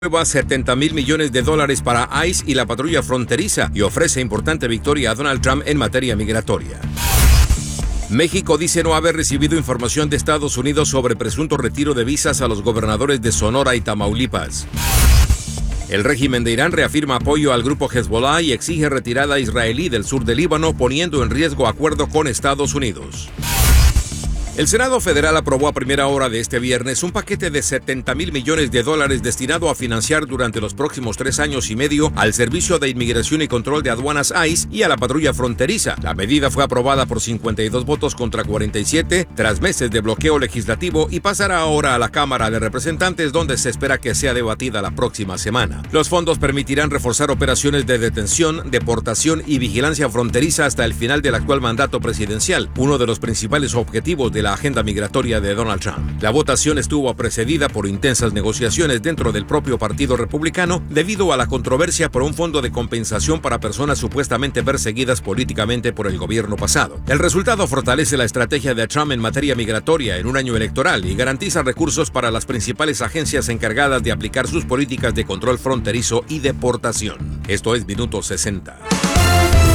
Aprueba $70,000 millones para ICE y la patrulla fronteriza y ofrece importante victoria a Donald Trump en materia migratoria. México dice no haber recibido información de Estados Unidos sobre presunto retiro de visas a los gobernadores de Sonora y Tamaulipas. El régimen de Irán reafirma apoyo al grupo Hezbollah y exige retirada israelí del sur del Líbano, poniendo en riesgo acuerdo con Estados Unidos. El Senado Federal aprobó a primera hora de este viernes un paquete de $70,000 millones destinado a financiar durante los próximos 3 años y medio al Servicio de Inmigración y Control de Aduanas ICE y a la patrulla fronteriza. La medida fue aprobada por 52 votos contra 47 tras meses de bloqueo legislativo y pasará ahora a la Cámara de Representantes, donde se espera que sea debatida la próxima semana. Los fondos permitirán reforzar operaciones de detención, deportación y vigilancia fronteriza hasta el final del actual mandato presidencial, uno de los principales objetivos de la agenda migratoria de Donald Trump. La votación estuvo precedida por intensas negociaciones dentro del propio Partido Republicano debido a la controversia por un fondo de compensación para personas supuestamente perseguidas políticamente por el gobierno pasado. El resultado fortalece la estrategia de Trump en materia migratoria en un año electoral y garantiza recursos para las principales agencias encargadas de aplicar sus políticas de control fronterizo y deportación. Esto es Minuto 60.